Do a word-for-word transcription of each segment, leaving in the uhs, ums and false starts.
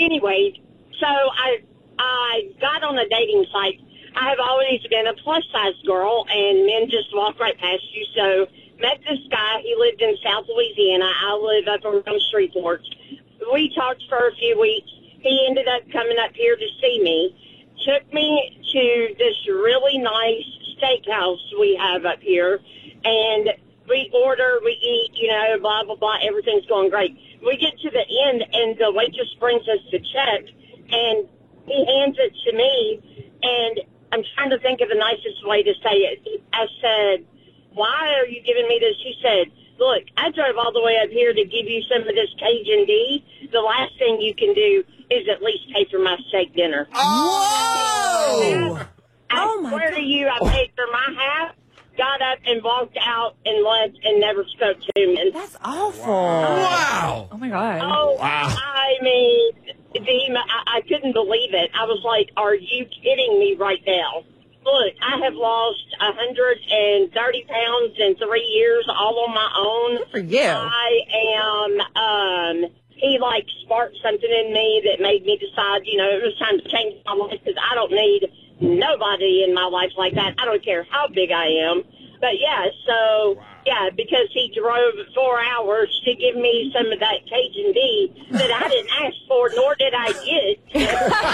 anyway, so I I got on a dating site. I have always been a plus-size girl, and men just walk right past you. So met this guy. He lived in South Louisiana. I live up around Shreveport. We talked for a few weeks. He ended up coming up here to see me. Took me to this really nice steakhouse we have up here, and we order, we eat, you know, blah, blah, blah. Everything's going great. We get to the end, and the waitress brings us the check, and he hands it to me, and I'm trying to think of the nicest way to say it. I said, why are you giving me this? He said, look, I drove all the way up here to give you some of this Cajun D. The last thing you can do is at least pay for my steak dinner. Oh! I Oh, my swear God. to you, I paid for my half, got up and walked out and left and never spoke to him. That's awful. Wow. Oh, my God. Oh, Wow. I mean, Deem, I, I couldn't believe it. I was like, are you kidding me right now? Look, I have lost one hundred thirty pounds in three years all on my own. Good for you. I am, um, he like sparked something in me that made me decide, you know, it was time to change my life because I don't need nobody in my life like that. I don't care how big I am. But yeah, so, yeah, because he drove four hours to give me some of that Cajun D that I didn't ask for, nor did I get.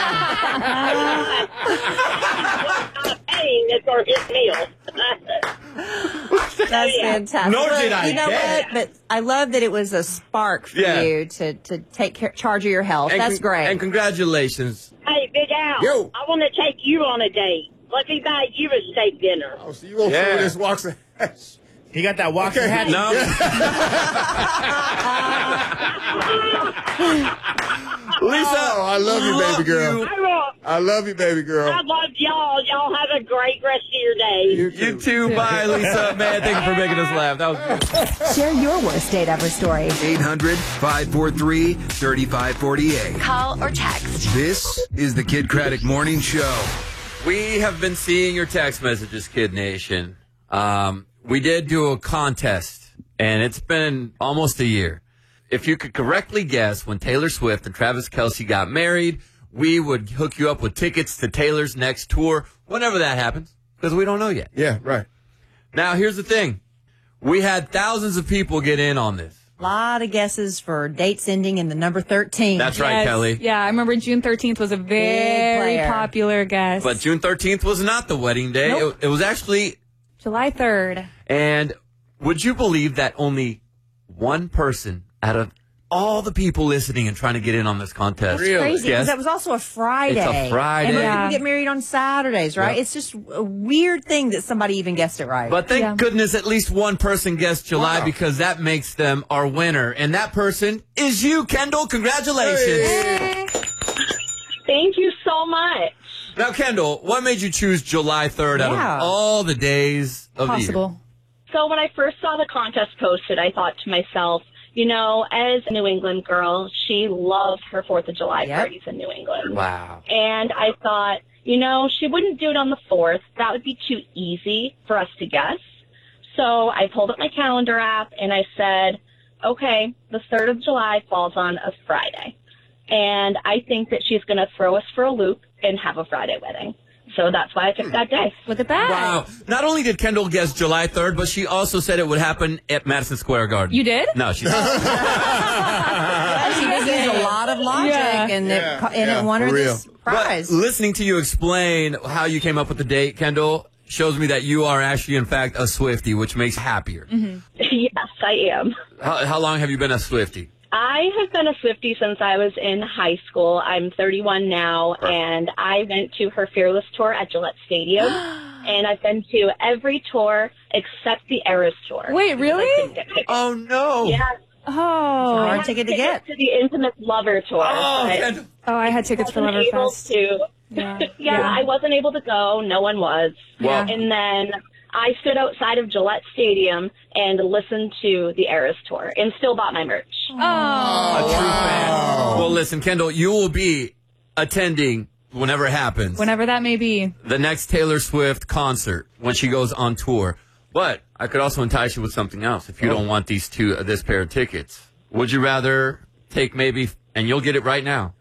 I'm not paying for his meal. That's Yeah. fantastic. Nor Look, did I You know get. what? But I love that it was a spark for Yeah. you to, to take care, charge of your health. And That's con- great. And congratulations. Hey, Big Al, Yo. I want to take you on a date. Let me buy you a steak dinner. Oh, so you want Yeah. some of this walks of He got that walking Okay. hat. No. Lisa, Oh, I love you, baby girl. you. I will. I love you, baby girl. I love y'all. Y'all have a great rest of your day. You You too. Bye, Lisa. Man, thank you for making us laugh. That was good. Share your worst date ever story. eight hundred, five four three, three five four eight. Call or text. This is the Kid Craddock Morning Show. We have been seeing your text messages, Kid Nation. Um, we did do a contest, and it's been almost a year. If you could correctly guess when Taylor Swift and Travis Kelce got married, we would hook you up with tickets to Taylor's next tour, whenever that happens, because we don't know yet. Yeah, right. Now, here's the thing. We had thousands of people get in on this. A lot of guesses for dates ending in the number thirteen. That's right, Yes. Kelly. Yeah, I remember June thirteenth was a very player. popular guess. But June thirteenth was not the wedding day. Nope. It, it was actually, July third. and would you believe that only one person out of all the people listening and trying to get in on this contest? Really? Crazy, Yes. because that was also a Friday. It's a Friday. And most Yeah. people get married on Saturdays, right? Yeah. It's just a weird thing that somebody even guessed it right. But thank Yeah. goodness at least one person guessed July Wow. because that makes them our winner. And that person is you, Kendall. Congratulations. Thank you so much. Now, Kendall, what made you choose July third out Yeah. of all the days of the year? Possible. So when I first saw the contest posted, I thought to myself, you know, as a New England girl, she loves her fourth of July Yep. parties in New England. Wow. And I thought, you know, she wouldn't do it on the fourth. That would be too easy for us to guess. So I pulled up my calendar app and I said, okay, the third of July falls on a Friday. And I think that she's going to throw us for a loop and have a Friday wedding. So that's why I picked that day. Look at that. Wow. Not only did Kendall guess July third, but she also said it would happen at Madison Square Garden. You did? No, she didn't. she just used a lot of logic, Yeah. and, Yeah, it, and yeah, it won her for real. this prize. But listening to you explain how you came up with the date, Kendall, shows me that you are actually, in fact, a Swiftie, which makes happier. Yes, I am. How, how long have you been a Swiftie? I have been a Swiftie since I was in high school. I'm thirty-one now, and I went to her Fearless tour at Gillette Stadium, and I've been to every tour except the Eras tour. Wait, really? I couldn't get tickets. Oh, no. Yes. Oh. Hard I ticket to had get. tickets to the Intimate Lover tour. Oh, but Kendall. Oh, I had tickets for wasn't able Loverfest. to. Yeah. yeah, Yeah. I wasn't able to go. No one was. Well- And then I stood outside of Gillette Stadium and listened to the Eras tour and still bought my merch. Oh. A true fan. Well, listen, Kendall, you will be attending, whenever it happens, Whenever that may be. the next Taylor Swift concert when she goes on tour. But I could also entice you with something else if you don't want these two, uh, this pair of tickets. Would you rather take maybe, and you'll get it right now,